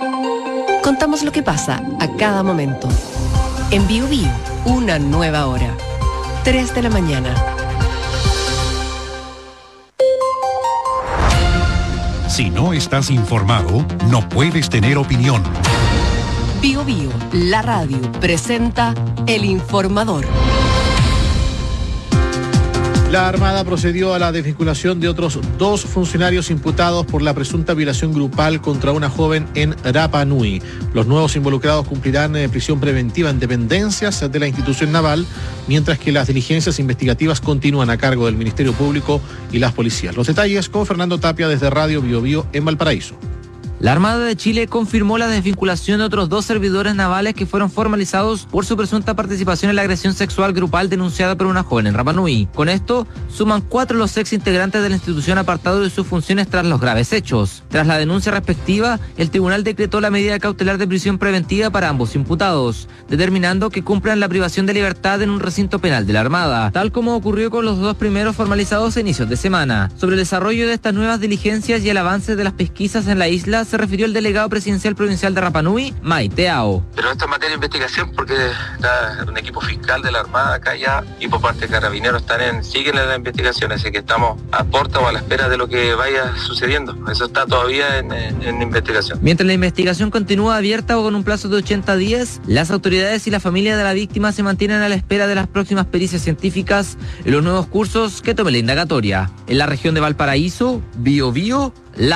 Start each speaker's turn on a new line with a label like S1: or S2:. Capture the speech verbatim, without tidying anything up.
S1: Contamos lo que pasa a cada momento. En Bio Bio, una nueva hora. tres de la mañana.
S2: Si no estás informado, no puedes tener opinión.
S1: Bio Bio, la radio, presenta El Informador.
S3: La Armada procedió a la desvinculación de otros dos funcionarios imputados por la presunta violación grupal contra una joven en Rapa Nui. Los nuevos involucrados cumplirán eh, prisión preventiva en dependencias de la institución naval, mientras que las diligencias investigativas continúan a cargo del Ministerio Público y las policías. Los detalles con Fernando Tapia desde Radio Bio Bio en Valparaíso.
S4: La Armada de Chile confirmó la desvinculación de otros dos servidores navales que fueron formalizados por su presunta participación en la agresión sexual grupal denunciada por una joven en Rapa Nui. Con esto, suman cuatro los ex integrantes de la institución apartados de sus funciones tras los graves hechos. Tras la denuncia respectiva, el tribunal decretó la medida cautelar de prisión preventiva para ambos imputados, determinando que cumplan la privación de libertad en un recinto penal de la Armada, tal como ocurrió con los dos primeros formalizados a inicios de semana. Sobre el desarrollo de estas nuevas diligencias y el avance de las pesquisas en la isla, se refirió el delegado presidencial provincial de Rapa Nui, Maite Ao.
S5: Pero esto es materia de investigación porque está un equipo fiscal de la Armada acá ya y por parte de Carabineros están en, siguen en la investigación, así que estamos a puerta o a la espera de lo que vaya sucediendo. Eso está todavía en, en, en investigación.
S4: Mientras la investigación continúa abierta o con un plazo de ochenta días, las autoridades y la familia de la víctima se mantienen a la espera de las próximas pericias científicas y los nuevos cursos que tome la indagatoria. En la región de Valparaíso, Bio Bio, la